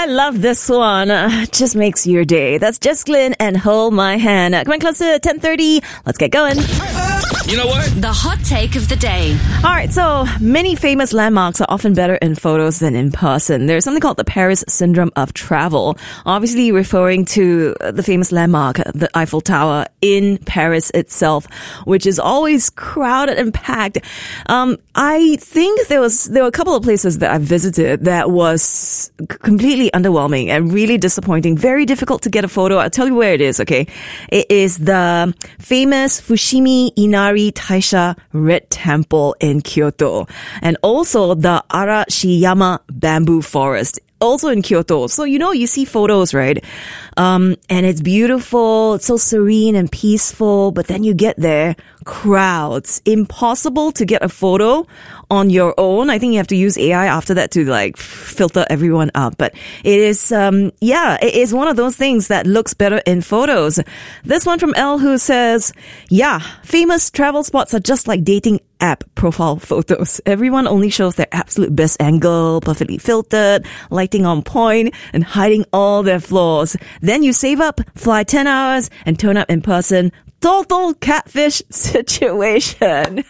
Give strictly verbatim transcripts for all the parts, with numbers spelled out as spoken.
love this one. Uh, just makes your day. That's Jess Glynn and Hold My Hand. Uh, come on, close to ten thirty. Let's get going. You know what? The hot take of the day. All right, so many famous landmarks are often better in photos than in person. There's something called the Paris Syndrome of Travel, obviously referring to the famous landmark, the Eiffel Tower in Paris itself, which is always crowded and packed. Um, I think there was there were a couple of places that I visited that was completely underwhelming and really disappointing. Very difficult to get a photo. I'll tell you where it is, okay? It is the famous Fushimi Inari Taisha Red Temple in Kyoto, and also the Arashiyama Bamboo Forest, also in Kyoto. So, you know, you see photos, right? Um, and it's beautiful. It's so serene and peaceful. But then you get there, crowds. Impossible to get a photo on your own. I think you have to use A I after that to like filter everyone out. But it is, um, yeah, it is one of those things that looks better in photos. This one from Elle who says, yeah, famous travel spots are just like dating app profile photos. Everyone only shows their absolute best angle, perfectly filtered, lighting on point, and hiding all their flaws. Then you save up, fly ten hours, and turn up in person. Total catfish situation.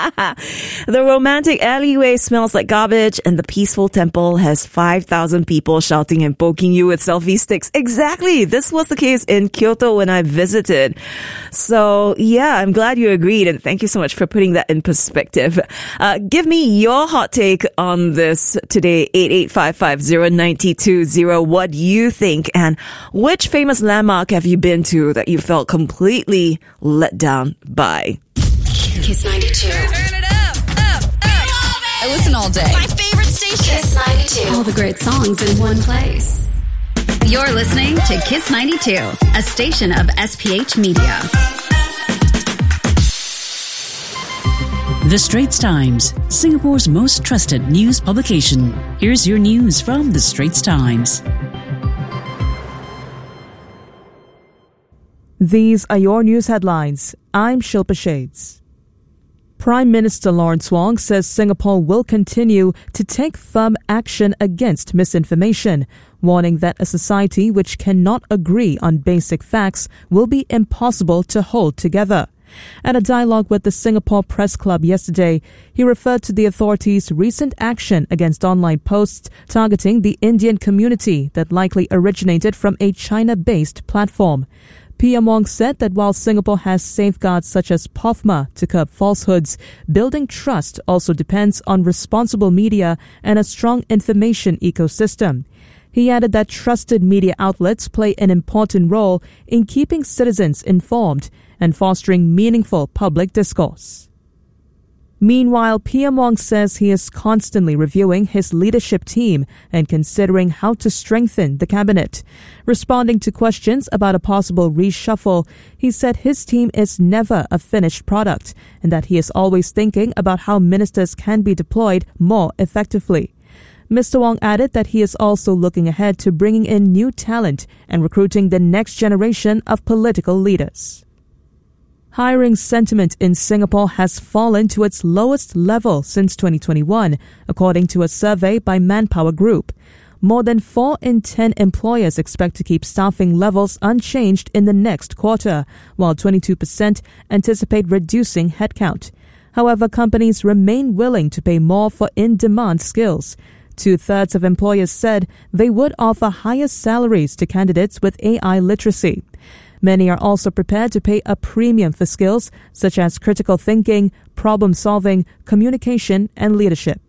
The romantic alleyway smells like garbage, and the peaceful temple has five thousand people shouting and poking you with selfie sticks. Exactly. This was the case in Kyoto when I visited. So, yeah, I'm glad you agreed, and thank you so much for putting that in perspective. Uh, give me your hot take on this today, eight eight five five zero nine two zero. What do you think, and which famous landmark have you been to that you felt completely let down by? Kiss ninety-two. Turn it up, up, up. I listen all day. My favorite station. Kiss ninety-two. All the great songs in one place. You're listening to Kiss ninety-two, a station of S P H Media. The Straits Times, Singapore's most trusted news publication. Here's your news from The Straits Times. These are your news headlines. I'm Shilpa Shades. Prime Minister Lawrence Wong says Singapore will continue to take firm action against misinformation, warning that a society which cannot agree on basic facts will be impossible to hold together. At a dialogue with the Singapore Press Club yesterday, he referred to the authorities' recent action against online posts targeting the Indian community that likely originated from a China-based platform. P M Wong said that while Singapore has safeguards such as P O F M A to curb falsehoods, building trust also depends on responsible media and a strong information ecosystem. He added that trusted media outlets play an important role in keeping citizens informed and fostering meaningful public discourse. Meanwhile, P M Wong says he is constantly reviewing his leadership team and considering how to strengthen the cabinet. Responding to questions about a possible reshuffle, he said his team is never a finished product and that he is always thinking about how ministers can be deployed more effectively. Mister Wong added that he is also looking ahead to bringing in new talent and recruiting the next generation of political leaders. Hiring sentiment in Singapore has fallen to its lowest level since twenty twenty-one, according to a survey by Manpower Group. More than four in ten employers expect to keep staffing levels unchanged in the next quarter, while twenty-two percent anticipate reducing headcount. However, companies remain willing to pay more for in-demand skills. Two-thirds of employers said they would offer higher salaries to candidates with A I literacy. Many are also prepared to pay a premium for skills such as critical thinking, problem-solving, communication, and leadership.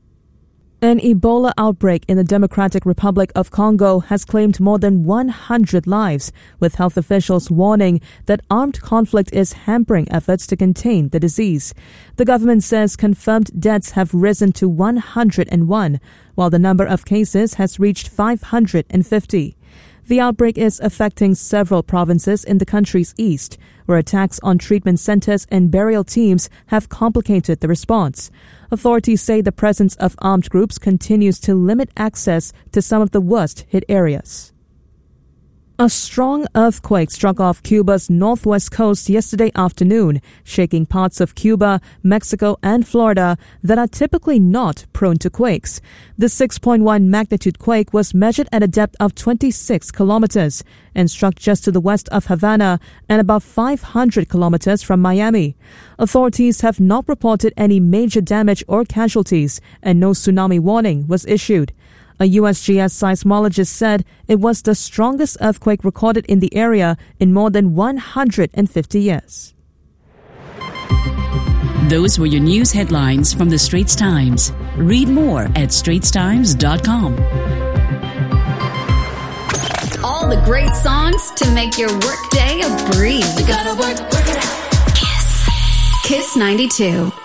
An Ebola outbreak in the Democratic Republic of Congo has claimed more than one hundred lives, with health officials warning that armed conflict is hampering efforts to contain the disease. The government says confirmed deaths have risen to one hundred one, while the number of cases has reached five hundred fifty. The outbreak is affecting several provinces in the country's east, where attacks on treatment centers and burial teams have complicated the response. Authorities say the presence of armed groups continues to limit access to some of the worst hit areas. A strong earthquake struck off Cuba's northwest coast yesterday afternoon, shaking parts of Cuba, Mexico, and Florida that are typically not prone to quakes. The six point one magnitude quake was measured at a depth of twenty-six kilometers and struck just to the west of Havana and about five hundred kilometers from Miami. Authorities have not reported any major damage or casualties, and no tsunami warning was issued. A U S G S seismologist said it was the strongest earthquake recorded in the area in more than one hundred fifty years. Those were your news headlines from the Straits Times. Read more at straits times dot com. All the great songs to make your workday a breeze. You gotta work, work it out. Kiss. Kiss ninety-two.